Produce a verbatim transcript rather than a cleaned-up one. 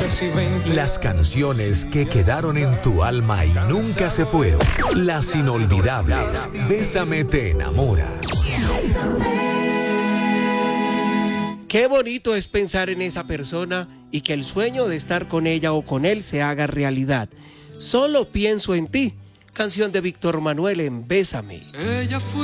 Las canciones que quedaron en tu alma y nunca se fueron. Las inolvidables. Bésame te enamora. Qué bonito es pensar en esa persona y que el sueño de estar con ella o con él se haga realidad. Solo pienso en ti. Canción de Víctor Manuel en Bésame. Ella fue